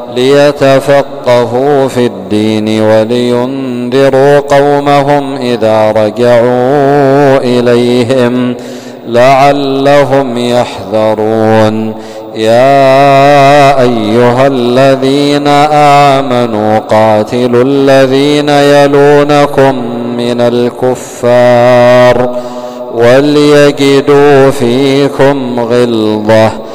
ليتفقهوا في الدين ولينذروا قومهم إذا رجعوا إليهم لعلهم يحذرون. يا أيها الذين آمنوا قاتلوا الذين يلونكم من الكفار وليجدوا فيكم غلظة